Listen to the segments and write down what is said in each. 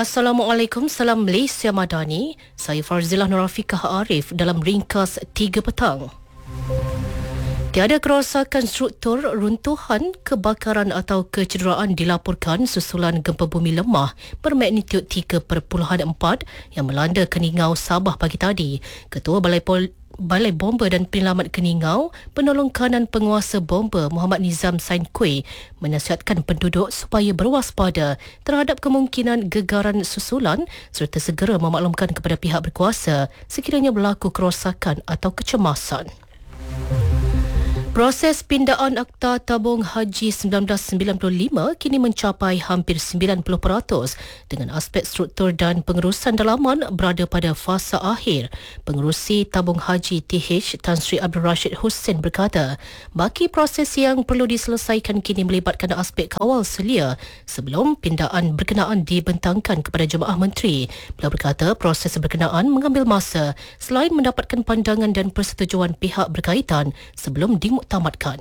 Assalamualaikum, salam Malaysia Madani. Saya Farzilah Nurafiqah Arif dalam ringkas 3 petang. Tiada kerosakan struktur, runtuhan, kebakaran atau kecederaan dilaporkan susulan gempa bumi lemah bermagnitud 3.4 yang melanda Keningau, Sabah pagi tadi. Ketua Balai Bomba dan Penyelamat Keningau, penolong kanan penguasa bomba Muhammad Nizam Sain Kui menasihatkan penduduk supaya berwaspada terhadap kemungkinan gegaran susulan serta segera memaklumkan kepada pihak berkuasa sekiranya berlaku kerosakan atau kecemasan. Proses pindaan Akta Tabung Haji 1995 kini mencapai hampir 90% dengan aspek struktur dan pengurusan dalaman berada pada fasa akhir. Pengerusi Tabung Haji TH Tan Sri Abdul Rashid Hussein berkata, baki proses yang perlu diselesaikan kini melibatkan aspek kawal selia sebelum pindaan berkenaan dibentangkan kepada jemaah menteri. Beliau berkata proses berkenaan mengambil masa selain mendapatkan pandangan dan persetujuan pihak berkaitan sebelum dimuktamadkan.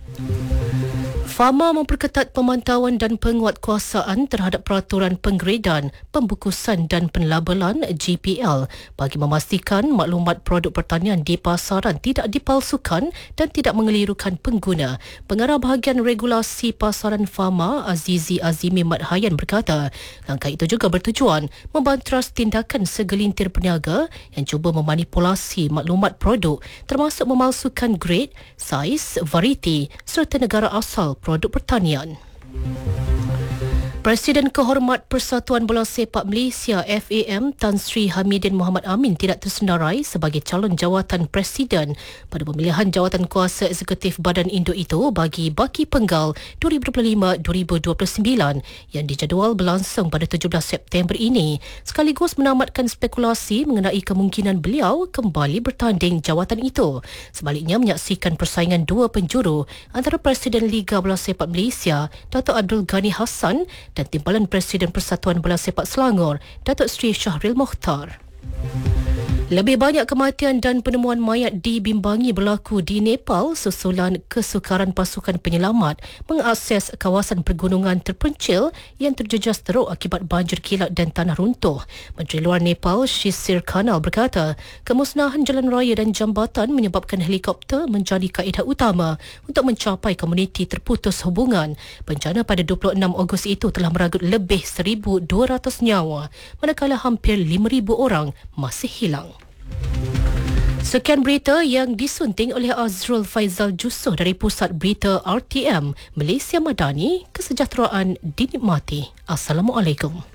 Fama memperketat pemantauan dan penguatkuasaan terhadap peraturan penggradan, pembukusan dan penlabelan GPL bagi memastikan maklumat produk pertanian di pasaran tidak dipalsukan dan tidak mengelirukan pengguna. Pengarah Bahagian Regulasi Pasaran Fama Azizi Azimi Mat Hayan berkata, langkah itu juga bertujuan membantras tindakan segelintir peniaga yang cuba memanipulasi maklumat produk termasuk memalsukan grade, saiz, variti serta negara asal produk pertanian. Presiden Kehormat Persatuan Bola Sepak Malaysia FAM Tan Sri Hamidin Mohamad Amin tidak tersenarai sebagai calon jawatan presiden pada pemilihan jawatan kuasa eksekutif Badan Induk itu bagi baki penggal 2025-2029 yang dijadual berlangsung pada 17 September ini, sekaligus menamatkan spekulasi mengenai kemungkinan beliau kembali bertanding jawatan itu. Sebaliknya, menyaksikan persaingan dua penjuru antara Presiden Liga Bola Sepak Malaysia Dato' Abdul Ghani Hassan dan Timbalan Presiden Persatuan Bola Sepak Selangor, Datuk Seri Syahril Mokhtar. Lebih banyak kematian dan penemuan mayat dibimbangi berlaku di Nepal susulan kesukaran pasukan penyelamat mengakses kawasan pergunungan terpencil yang terjejas teruk akibat banjir kilat dan tanah runtuh. Menteri Luar Nepal Shishir Khanal berkata, kemusnahan jalan raya dan jambatan menyebabkan helikopter menjadi kaedah utama untuk mencapai komuniti terputus hubungan. Bencana pada 26 Ogos itu telah meragut lebih 1,200 nyawa, manakala hampir 5,000 orang masih hilang. Sekian berita yang disunting oleh Azrul Faizal Jusoh dari Pusat Berita RTM Malaysia Madani. Kesejahteraan dinikmati. Assalamualaikum.